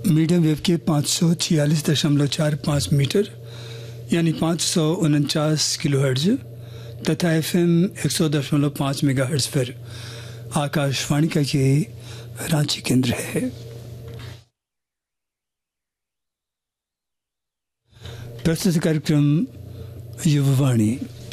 Medium wave के 546.45 metre यानी 549 kilohertz तथा FM 100.5 मेगाहर्ट्ज पर आकाशवाणी का ये रांची केंद्र है। प्रस्तुत कार्यक्रम युववाणी।